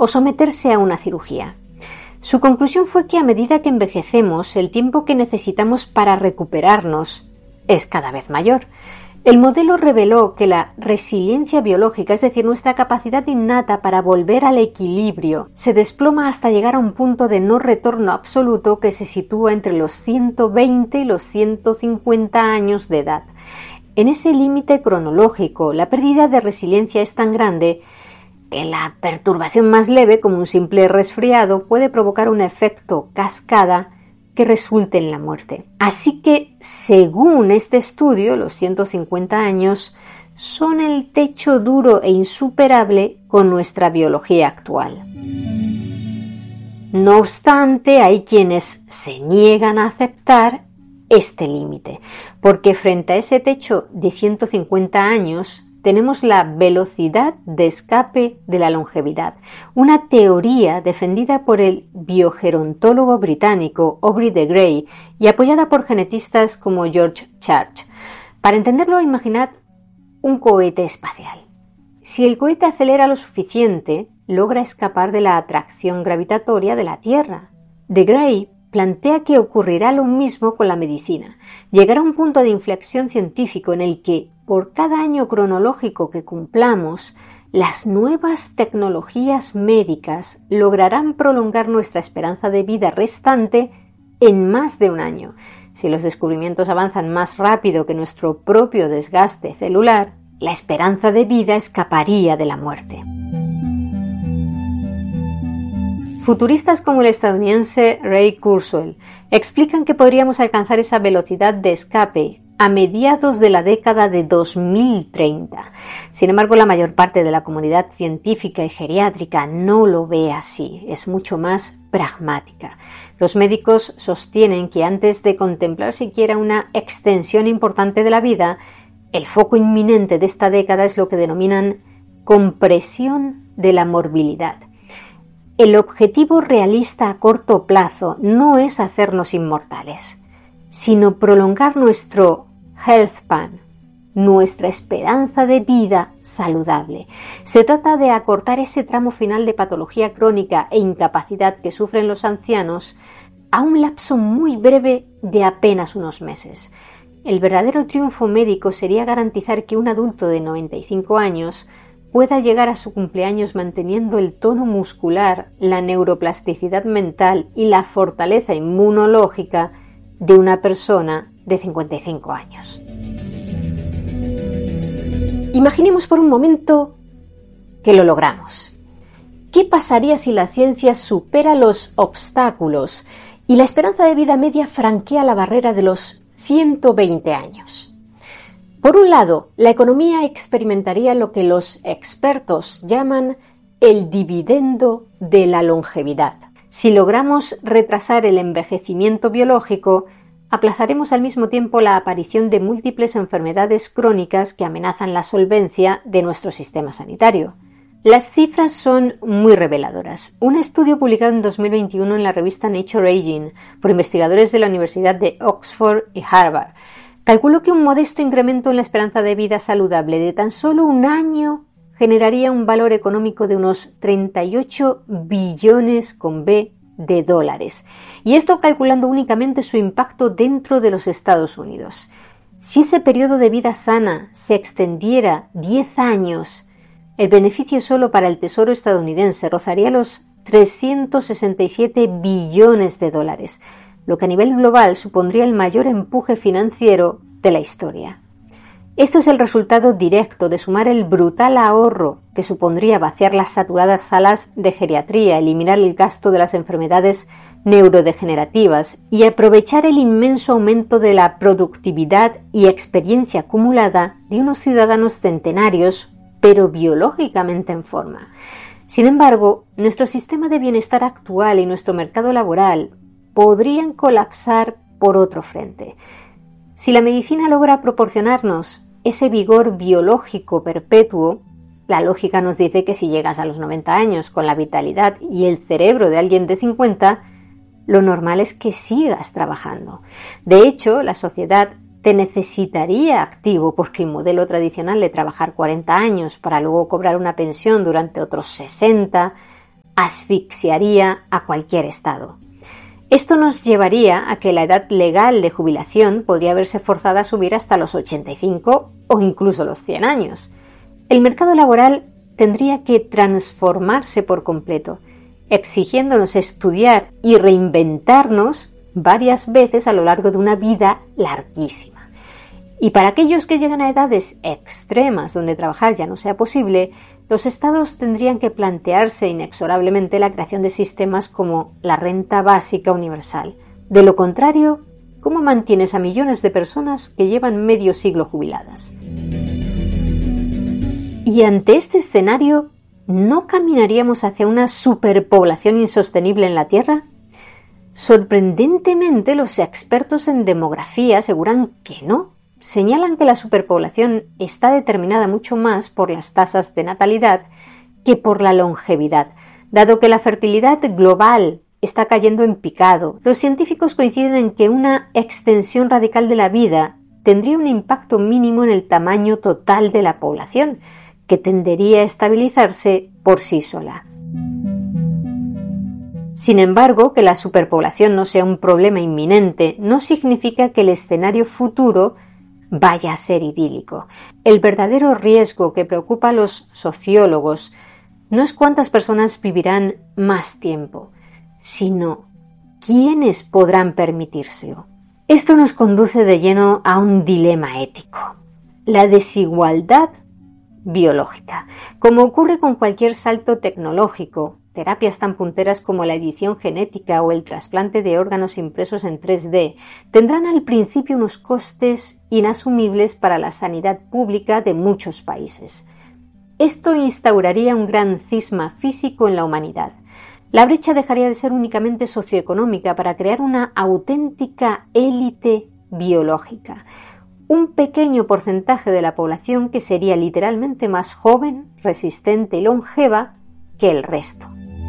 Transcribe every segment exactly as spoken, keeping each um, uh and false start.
o someterse a una cirugía. Su conclusión fue que a medida que envejecemos, el tiempo que necesitamos para recuperarnos es cada vez mayor. El modelo reveló que la resiliencia biológica, es decir, nuestra capacidad innata para volver al equilibrio, se desploma hasta llegar a un punto de no retorno absoluto que se sitúa entre los ciento veinte y los ciento cincuenta años de edad. En ese límite cronológico, la pérdida de resiliencia es tan grande que la perturbación más leve, como un simple resfriado, puede provocar un efecto cascada que resulte en la muerte. Así que, según este estudio, los ciento cincuenta años son el techo duro e insuperable con nuestra biología actual. No obstante, hay quienes se niegan a aceptar este límite, porque frente a ese techo de ciento cincuenta años tenemos la velocidad de escape de la longevidad, una teoría defendida por el biogerontólogo británico Aubrey de Grey y apoyada por genetistas como George Church. Para entenderlo, imaginad un cohete espacial. Si el cohete acelera lo suficiente, logra escapar de la atracción gravitatoria de la Tierra. De Grey plantea que ocurrirá lo mismo con la medicina. Llegará un punto de inflexión científico en el que, por cada año cronológico que cumplamos, las nuevas tecnologías médicas lograrán prolongar nuestra esperanza de vida restante en más de un año. Si los descubrimientos avanzan más rápido que nuestro propio desgaste celular, la esperanza de vida escaparía de la muerte. Futuristas como el estadounidense Ray Kurzweil explican que podríamos alcanzar esa velocidad de escape a mediados de la década de dos mil treinta. Sin embargo, la mayor parte de la comunidad científica y geriátrica no lo ve así, es mucho más pragmática. Los médicos sostienen que antes de contemplar siquiera una extensión importante de la vida, el foco inminente de esta década es lo que denominan compresión de la morbilidad. El objetivo realista a corto plazo no es hacernos inmortales, sino prolongar nuestro health span, nuestra esperanza de vida saludable. Se trata de acortar ese tramo final de patología crónica e incapacidad que sufren los ancianos a un lapso muy breve de apenas unos meses. El verdadero triunfo médico sería garantizar que un adulto de noventa y cinco años pueda llegar a su cumpleaños manteniendo el tono muscular, la neuroplasticidad mental y la fortaleza inmunológica de una persona de cincuenta y cinco años. Imaginemos por un momento que lo logramos. ¿Qué pasaría si la ciencia supera los obstáculos y la esperanza de vida media franquea la barrera de los ciento veinte años? Por un lado, la economía experimentaría lo que los expertos llaman el dividendo de la longevidad. Si logramos retrasar el envejecimiento biológico, aplazaremos al mismo tiempo la aparición de múltiples enfermedades crónicas que amenazan la solvencia de nuestro sistema sanitario. Las cifras son muy reveladoras. Un estudio publicado en dos mil veintiuno en la revista Nature Aging por investigadores de la Universidad de Oxford y Harvard calculó que un modesto incremento en la esperanza de vida saludable de tan solo un año generaría un valor económico de unos treinta y ocho billones con B de dólares. Y esto calculando únicamente su impacto dentro de los Estados Unidos. Si ese periodo de vida sana se extendiera diez años, el beneficio solo para el Tesoro estadounidense rozaría los trescientos sesenta y siete billones de dólares, lo que a nivel global supondría el mayor empuje financiero de la historia. Esto es el resultado directo de sumar el brutal ahorro que supondría vaciar las saturadas salas de geriatría, eliminar el gasto de las enfermedades neurodegenerativas y aprovechar el inmenso aumento de la productividad y experiencia acumulada de unos ciudadanos centenarios, pero biológicamente en forma. Sin embargo, nuestro sistema de bienestar actual y nuestro mercado laboral podrían colapsar por otro frente. Si la medicina logra proporcionarnos ese vigor biológico perpetuo, la lógica nos dice que si llegas a los noventa años con la vitalidad y el cerebro de alguien de cincuenta, lo normal es que sigas trabajando. De hecho, la sociedad te necesitaría activo porque el modelo tradicional de trabajar cuarenta años para luego cobrar una pensión durante otros sesenta asfixiaría a cualquier estado. Esto nos llevaría a que la edad legal de jubilación podría verse forzada a subir hasta los ochenta y cinco o incluso los cien años. El mercado laboral tendría que transformarse por completo, exigiéndonos estudiar y reinventarnos varias veces a lo largo de una vida larguísima. Y para aquellos que llegan a edades extremas donde trabajar ya no sea posible, los estados tendrían que plantearse inexorablemente la creación de sistemas como la renta básica universal. De lo contrario, ¿cómo mantienes a millones de personas que llevan medio siglo jubiladas? Y ante este escenario, ¿no caminaríamos hacia una superpoblación insostenible en la Tierra? Sorprendentemente, los expertos en demografía aseguran que no. Señalan que la superpoblación está determinada mucho más por las tasas de natalidad que por la longevidad, dado que la fertilidad global está cayendo en picado. Los científicos coinciden en que una extensión radical de la vida tendría un impacto mínimo en el tamaño total de la población, que tendería a estabilizarse por sí sola. Sin embargo, que la superpoblación no sea un problema inminente no significa que el escenario futuro vaya a ser idílico. El verdadero riesgo que preocupa a los sociólogos no es cuántas personas vivirán más tiempo, sino quiénes podrán permitírselo. Esto nos conduce de lleno a un dilema ético: la desigualdad biológica. Como ocurre con cualquier salto tecnológico, terapias tan punteras como la edición genética o el trasplante de órganos impresos en tres D tendrán al principio unos costes inasumibles para la sanidad pública de muchos países. Esto instauraría un gran cisma físico en la humanidad. La brecha dejaría de ser únicamente socioeconómica para crear una auténtica élite biológica. Un pequeño porcentaje de la población que sería literalmente más joven, resistente y longeva que el resto.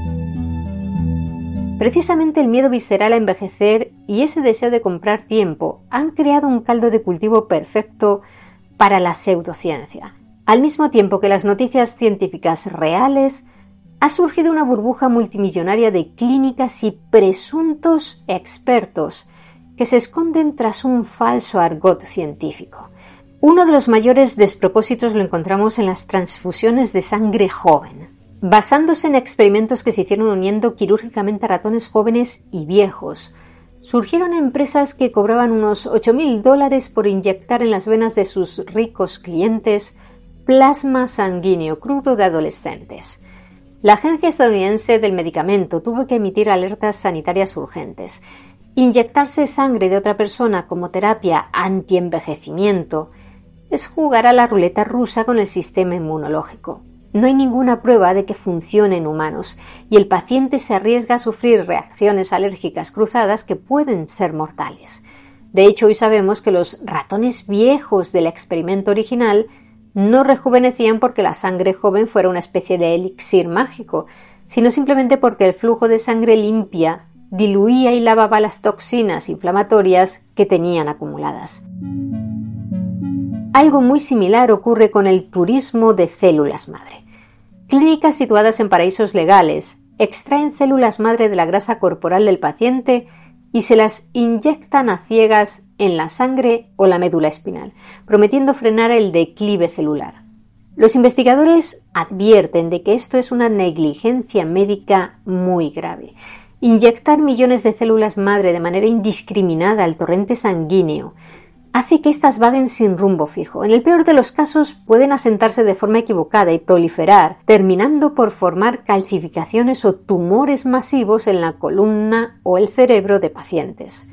Precisamente el miedo visceral a envejecer y ese deseo de comprar tiempo han creado un caldo de cultivo perfecto para la pseudociencia. Al mismo tiempo que las noticias científicas reales, ha surgido una burbuja multimillonaria de clínicas y presuntos expertos que se esconden tras un falso argot científico. Uno de los mayores despropósitos lo encontramos en las transfusiones de sangre joven. Basándose en experimentos que se hicieron uniendo quirúrgicamente a ratones jóvenes y viejos, surgieron empresas que cobraban unos ocho mil dólares por inyectar en las venas de sus ricos clientes plasma sanguíneo crudo de adolescentes. La Agencia Estadounidense del Medicamento tuvo que emitir alertas sanitarias urgentes. Inyectarse sangre de otra persona como terapia antienvejecimiento es jugar a la ruleta rusa con el sistema inmunológico. No hay ninguna prueba de que funcione en humanos y el paciente se arriesga a sufrir reacciones alérgicas cruzadas que pueden ser mortales. De hecho, hoy sabemos que los ratones viejos del experimento original no rejuvenecían porque la sangre joven fuera una especie de elixir mágico, sino simplemente porque el flujo de sangre limpia diluía y lavaba las toxinas inflamatorias que tenían acumuladas. Algo muy similar ocurre con el turismo de células madre. Clínicas situadas en paraísos legales extraen células madre de la grasa corporal del paciente y se las inyectan a ciegas en la sangre o la médula espinal, prometiendo frenar el declive celular. Los investigadores advierten de que esto es una negligencia médica muy grave. Inyectar millones de células madre de manera indiscriminada al torrente sanguíneo hace que éstas vaguen sin rumbo fijo. En el peor de los casos pueden asentarse de forma equivocada y proliferar, terminando por formar calcificaciones o tumores masivos en la columna o el cerebro de pacientes.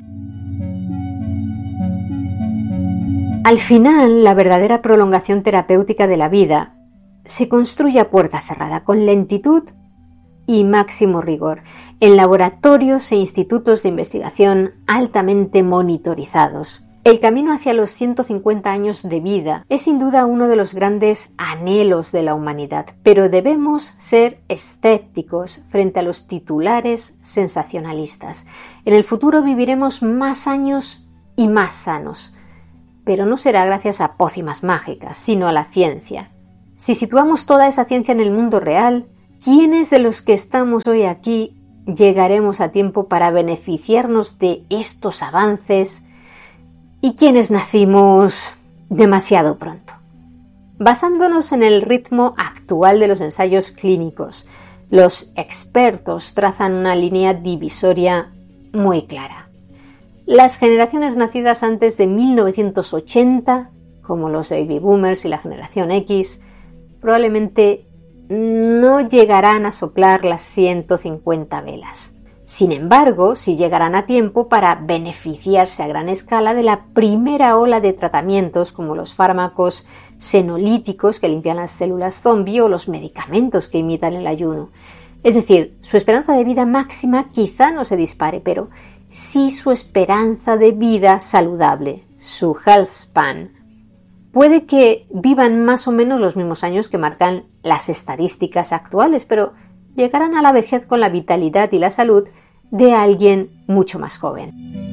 Al final, la verdadera prolongación terapéutica de la vida se construye a puerta cerrada, con lentitud y máximo rigor, en laboratorios e institutos de investigación altamente monitorizados. El camino hacia los ciento cincuenta años de vida es sin duda uno de los grandes anhelos de la humanidad, pero debemos ser escépticos frente a los titulares sensacionalistas. En el futuro viviremos más años y más sanos, pero no será gracias a pócimas mágicas, sino a la ciencia. Si situamos toda esa ciencia en el mundo real, ¿quiénes de los que estamos hoy aquí llegaremos a tiempo para beneficiarnos de estos avances y quiénes nacimos demasiado pronto? Basándonos en el ritmo actual de los ensayos clínicos, los expertos trazan una línea divisoria muy clara. Las generaciones nacidas antes de mil novecientos ochenta, como los baby boomers y la generación X, probablemente no llegarán a soplar las ciento cincuenta velas. Sin embargo, sí llegarán a tiempo para beneficiarse a gran escala de la primera ola de tratamientos como los fármacos senolíticos que limpian las células zombie o los medicamentos que imitan el ayuno. Es decir, su esperanza de vida máxima quizá no se dispare, pero sí su esperanza de vida saludable, su health span. Puede que vivan más o menos los mismos años que marcan las estadísticas actuales, pero llegarán a la vejez con la vitalidad y la salud de alguien mucho más joven.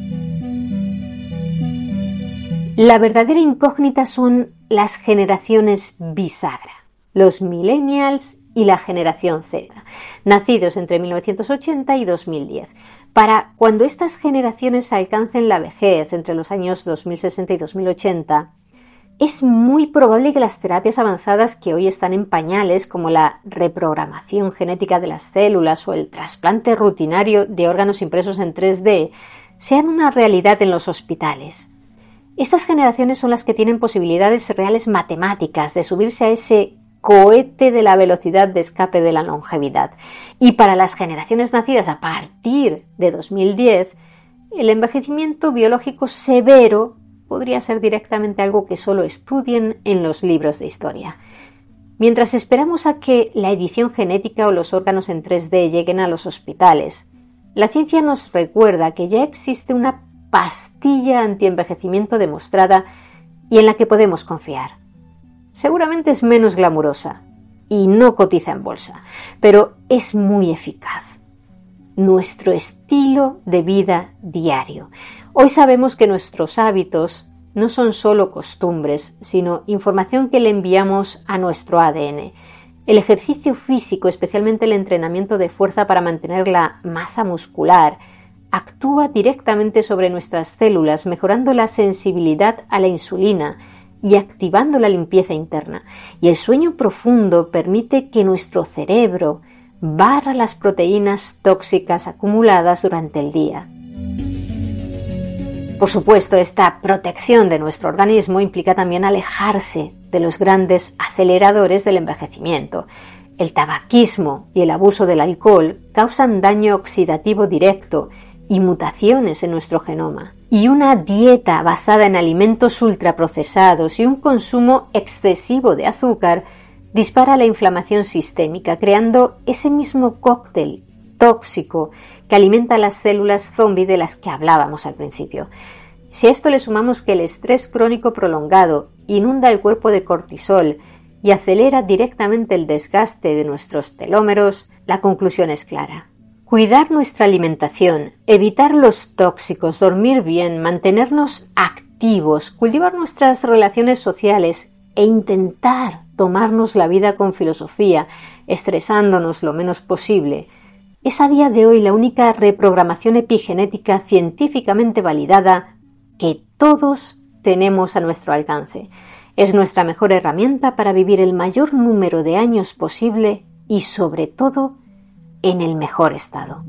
La verdadera incógnita son las generaciones bisagra, los millennials y la generación Z, nacidos entre mil novecientos ochenta y dos mil diez. Para cuando estas generaciones alcancen la vejez entre los años dos mil sesenta y dos mil ochenta, es muy probable que las terapias avanzadas que hoy están en pañales, como la reprogramación genética de las células o el trasplante rutinario de órganos impresos en tres D, sean una realidad en los hospitales. Estas generaciones son las que tienen posibilidades reales matemáticas de subirse a ese cohete de la velocidad de escape de la longevidad. Y para las generaciones nacidas a partir de dos mil diez, el envejecimiento biológico severo podría ser directamente algo que solo estudien en los libros de historia. Mientras esperamos a que la edición genética o los órganos en tres D lleguen a los hospitales, la ciencia nos recuerda que ya existe una pastilla antienvejecimiento demostrada y en la que podemos confiar. Seguramente es menos glamurosa y no cotiza en bolsa, pero es muy eficaz. Nuestro estilo de vida diario. Hoy sabemos que nuestros hábitos no son solo costumbres, sino información que le enviamos a nuestro A D N. El ejercicio físico, especialmente el entrenamiento de fuerza para mantener la masa muscular, actúa directamente sobre nuestras células, mejorando la sensibilidad a la insulina y activando la limpieza interna. Y el sueño profundo permite que nuestro cerebro barra las proteínas tóxicas acumuladas durante el día. Por supuesto, esta protección de nuestro organismo implica también alejarse de los grandes aceleradores del envejecimiento. El tabaquismo y el abuso del alcohol causan daño oxidativo directo y mutaciones en nuestro genoma. Y una dieta basada en alimentos ultraprocesados y un consumo excesivo de azúcar dispara la inflamación sistémica, creando ese mismo cóctel tóxico que alimenta las células zombie de las que hablábamos al principio. Si a esto le sumamos que el estrés crónico prolongado inunda el cuerpo de cortisol y acelera directamente el desgaste de nuestros telómeros, la conclusión es clara. Cuidar nuestra alimentación, evitar los tóxicos, dormir bien, mantenernos activos, cultivar nuestras relaciones sociales e intentar tomarnos la vida con filosofía, estresándonos lo menos posible, es a día de hoy la única reprogramación epigenética científicamente validada que todos tenemos a nuestro alcance. Es nuestra mejor herramienta para vivir el mayor número de años posible y, sobre todo, en el mejor estado.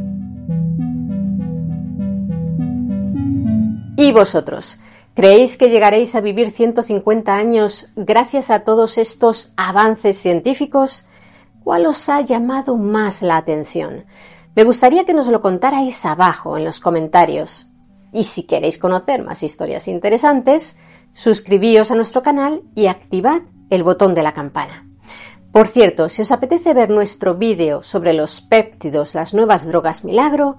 ¿Y vosotros? ¿Creéis que llegaréis a vivir ciento cincuenta años gracias a todos estos avances científicos? ¿Cuál os ha llamado más la atención? Me gustaría que nos lo contarais abajo en los comentarios. Y si queréis conocer más historias interesantes, suscribíos a nuestro canal y activad el botón de la campana. Por cierto, si os apetece ver nuestro vídeo sobre los péptidos, las nuevas drogas milagro,